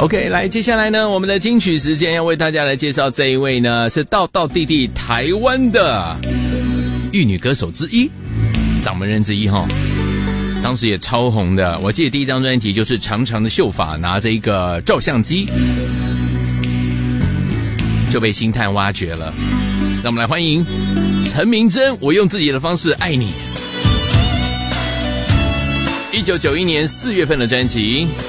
OK， 来，接下来呢，我们的金曲时间要为大家来介绍这一位呢，是道道地地台湾的玉女歌手之一，掌门人之一哈。当时也超红的，我记得第一张专辑就是长长的秀发，拿着一个照相机，就被星探挖掘了。让我们来欢迎陈明真，我用自己的方式爱你。1991年4月份的专辑。